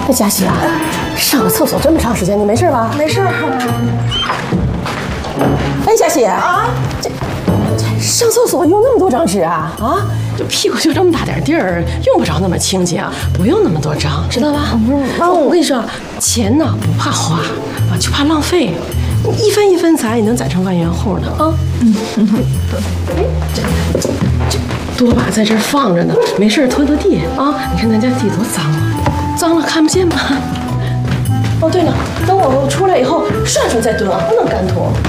这佳琪啊，上个厕所这么长时间，你没事吧？ 没事。 哎，佳琪啊，这上厕所用那么多张纸啊？啊，这屁股就这么大点地儿，用不着那么清净，不用那么多张，知道吧？妈，我跟你说，钱呢不怕花啊，就怕浪费。一分一分攒，也能攒成万元户呢啊！这多把在这儿放着呢，没事拖拖地啊！你看咱家地多脏啊，脏了看不见吗？哦，对了，等我出来以后涮涮再蹲啊，不能干拖。